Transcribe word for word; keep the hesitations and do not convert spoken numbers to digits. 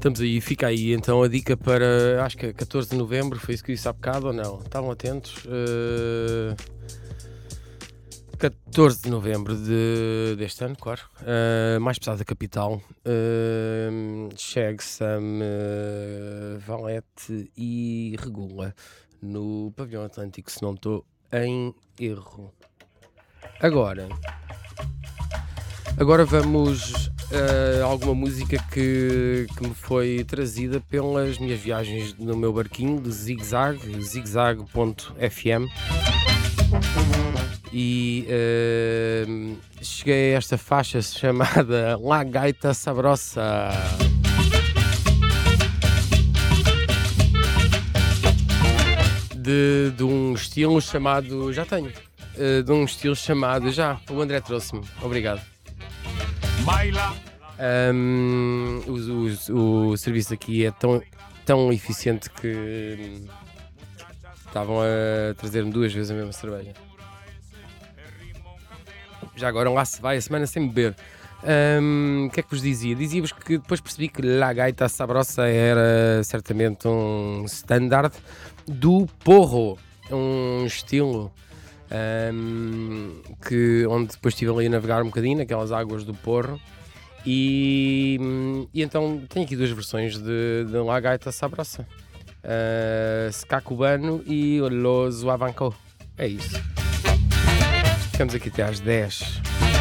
Estamos aí, fica aí então a dica para, acho que é catorze de novembro, foi isso que eu disse há bocado ou não? Estavam atentos? Uh, catorze de novembro de, deste ano, claro. Uh, mais pesado da capital. Uh, Cheg, Sam, uh, Valete e Regula no Pavilhão Atlântico, se não estou em erro. Agora, agora vamos a uh, alguma música que, que me foi trazida pelas minhas viagens no meu barquinho de zigzag, zigzag ponto f m. E uh, cheguei a esta faixa chamada La Gaita Sabrosa. De, de um estilo chamado. Já tenho. Uh, de um estilo chamado. Já, o André trouxe-me. Obrigado. Um, o, o, o serviço aqui é tão, tão eficiente que um, estavam a trazer-me duas vezes a mesma cerveja. Já agora lá se vai a semana sem beber. Um, o que é que vos dizia? Dizia-vos que depois percebi que La Gaita Sabrosa era certamente um standard do porro, um estilo um, que, onde depois estive ali a navegar um bocadinho naquelas águas do porro. E, e então tenho aqui duas versões de, de La Gaita Sabrosa, uh, Ska Cubano e Los Abancó. É isso. Ficamos aqui até às dez.